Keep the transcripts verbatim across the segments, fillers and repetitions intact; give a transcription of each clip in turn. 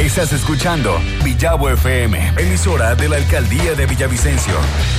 Estás escuchando Villavo F M, emisora de la Alcaldía de Villavicencio.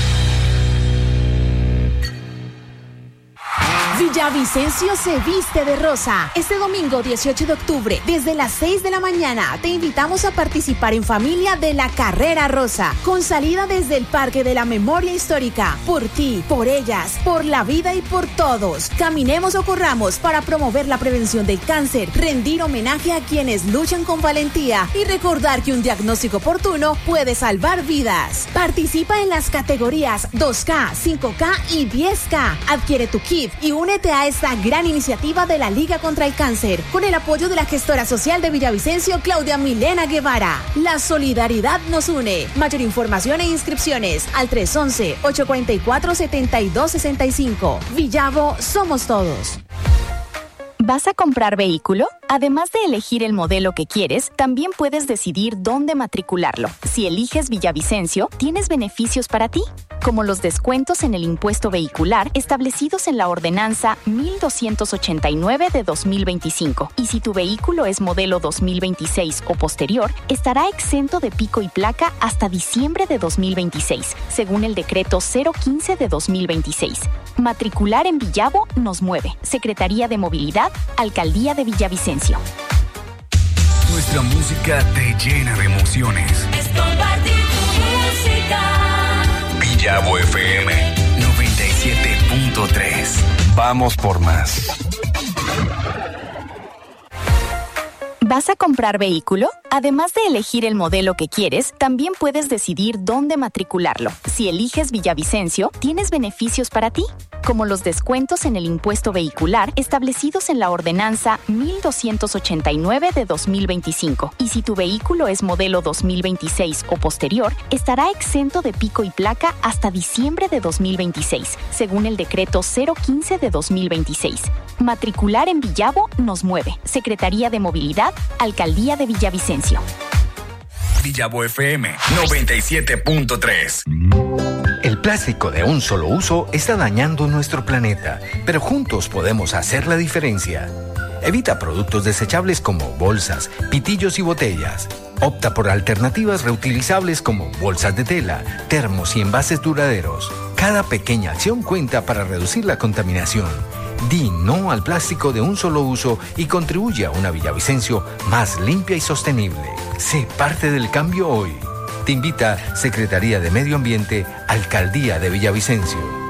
Villavicencio se viste de rosa. Este domingo dieciocho de octubre, desde las seis de la mañana, te invitamos a participar en familia de la Carrera Rosa, con salida desde el Parque de la Memoria Histórica. Por ti, por ellas, por la vida y por todos. Caminemos o corramos para promover la prevención del cáncer, rendir homenaje a quienes luchan con valentía y recordar que un diagnóstico oportuno puede salvar vidas. Participa en las categorías dos K, cinco K y diez K. Adquiere tu kit y únete a esta gran iniciativa de la Liga contra el Cáncer, con el apoyo de la gestora social de Villavicencio, Claudia Milena Guevara. La solidaridad nos une. Mayor información e inscripciones al tres once, ocho cuatro cuatro, siete dos seis cinco. Villavo, somos todos. ¿Vas a comprar vehículo? Además de elegir el modelo que quieres, también puedes decidir dónde matricularlo. Si eliges Villavicencio, tienes beneficios para ti, como los descuentos en el impuesto vehicular establecidos en la ordenanza mil doscientos ochenta y nueve de dos mil veinticinco. Y si tu vehículo es modelo dos mil veintiséis o posterior, estará exento de pico y placa hasta diciembre de dos mil veintiséis, según el decreto cero quince de dos mil veintiséis. Matricular en Villavo nos mueve. Secretaría de Movilidad, Alcaldía de Villavicencio. Nuestra música te llena de emociones. Es compartir tu música. Villavo F M noventa y siete punto tres. Vamos por más. ¿Vas a comprar vehículo? Además de elegir el modelo que quieres, también puedes decidir dónde matricularlo. Si eliges Villavicencio, tienes beneficios para ti, como los descuentos en el impuesto vehicular establecidos en la ordenanza mil doscientos ochenta y nueve de dos mil veinticinco. Y si tu vehículo es modelo dos mil veintiséis o posterior, estará exento de pico y placa hasta diciembre de dos mil veintiséis, según el decreto cero quince de dos mil veintiséis. Matricular en Villavo nos mueve. Secretaría de Movilidad, Alcaldía de Villavicencio. Villavo F M noventa y siete punto tres. El plástico de un solo uso está dañando nuestro planeta, pero juntos podemos hacer la diferencia. Evita productos desechables como bolsas, pitillos y botellas. Opta por alternativas reutilizables como bolsas de tela, termos y envases duraderos. Cada pequeña acción cuenta para reducir la contaminación. Di no al plástico de un solo uso y contribuye a una Villavicencio más limpia y sostenible. Sé parte del cambio hoy. Te invita Secretaría de Medio Ambiente, Alcaldía de Villavicencio.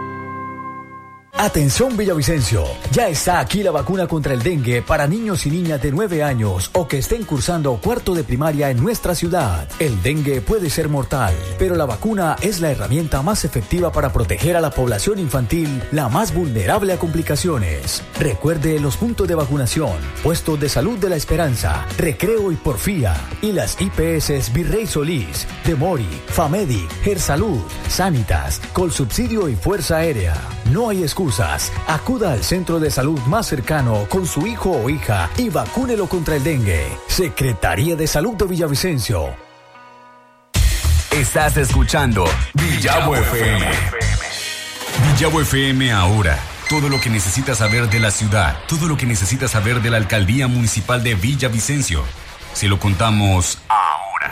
Atención Villavicencio, ya está aquí la vacuna contra el dengue para niños y niñas de nueve años o que estén cursando cuarto de primaria en nuestra ciudad. El dengue puede ser mortal, pero la vacuna es la herramienta más efectiva para proteger a la población infantil, la más vulnerable a complicaciones. Recuerde los puntos de vacunación, puestos de salud de La Esperanza, Recreo y Porfía, y las I P S Virrey Solís, Demori, Famedic, Gersalud, Sanitas, Colsubsidio y Fuerza Aérea. No hay excusas. Acuda al centro de salud más cercano con su hijo o hija y vacúnelo contra el dengue. Secretaría de Salud de Villavicencio. Estás escuchando Villavo F M. Villavo F M ahora. Todo lo que necesitas saber de la ciudad, todo lo que necesitas saber de la Alcaldía Municipal de Villavicencio. Se lo contamos ahora.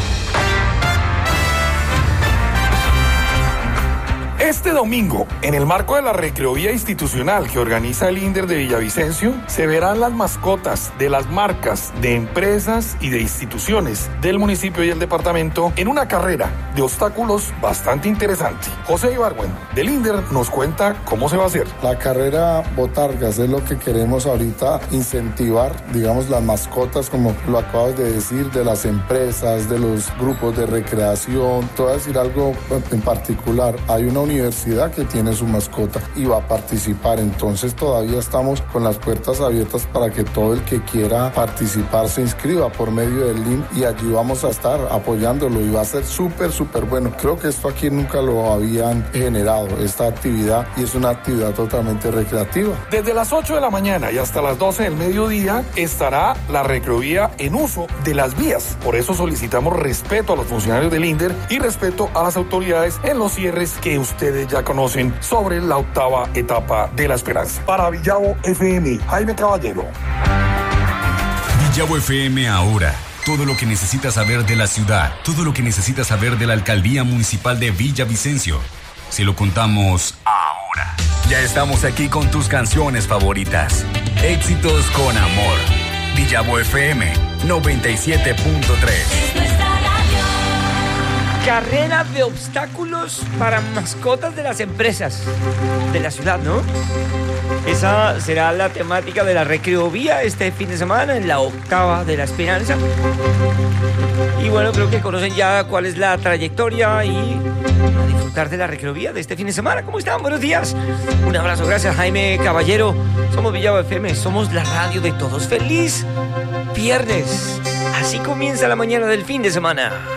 Este domingo, en el marco de la recreovía institucional que organiza el INDER de Villavicencio, se verán las mascotas de las marcas, de empresas y de instituciones del municipio y el departamento en una carrera de obstáculos bastante interesante. José Ibargüen, del INDER, nos cuenta cómo se va a hacer. La carrera Botargas es lo que queremos ahorita incentivar, digamos, las mascotas, como lo acabas de decir, de las empresas, de los grupos de recreación. Te voy a decir algo en particular. Hay una universidad que tiene su mascota y va a participar, entonces todavía estamos con las puertas abiertas para que todo el que quiera participar se inscriba por medio del link y allí vamos a estar apoyándolo y va a ser súper súper bueno. Creo que esto aquí nunca lo habían generado, esta actividad, y es una actividad totalmente recreativa. Desde las ocho de la mañana y hasta las doce del mediodía estará la recreovía en uso de las vías. Por eso solicitamos respeto a los funcionarios del INDER y respeto a las autoridades en los cierres que usted Ustedes ya conocen sobre la octava etapa de La Esperanza. Para Villavo F M, Jaime Caballero. Villavo F M ahora. Todo lo que necesitas saber de la ciudad, todo lo que necesitas saber de la Alcaldía Municipal de Villavicencio. Se lo contamos ahora. Ya estamos aquí con tus canciones favoritas. Éxitos con amor. Villavo F M noventa y siete punto tres. Carrera de obstáculos para mascotas de las empresas de la ciudad, ¿no? Esa será la temática de la Recreovía este fin de semana en la octava de la Esperanza. Y bueno, creo que conocen ya cuál es la trayectoria y a disfrutar de la Recreovía de este fin de semana. ¿Cómo están? Buenos días. Un abrazo, gracias Jaime Caballero. Somos Villavo F M, somos la radio de todos. ¡Feliz viernes! Así comienza la mañana del fin de semana.